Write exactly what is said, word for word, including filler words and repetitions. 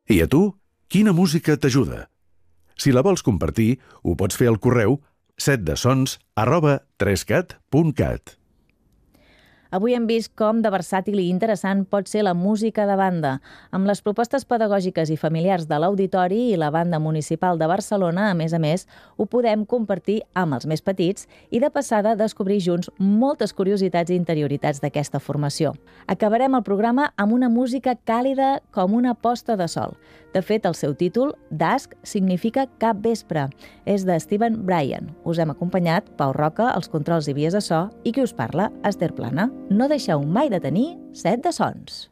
I a tu, quina música t'ajuda? Si la vols compartir, ho pots fer al correu setdesons arroba trescat punt cat. Avui hem vist com de versàtil i interessant pot ser la música de banda. Amb les propostes pedagògiques i familiars de l'Auditori i la Banda Municipal de Barcelona, a més a més, ho podem compartir amb els més petits i de passada descobrir junts moltes curiositats i interioritats d'aquesta formació. Acabarem el programa amb una música càlida com una posta de sol. De fet, el seu títol, Dusk, significa cap vespre. És de Stephen Bryan. Us hem acompanyat Pau Roca, els controls i vies de so, i qui us parla, Esther Plana. No deixeu mai de tenir set de sons.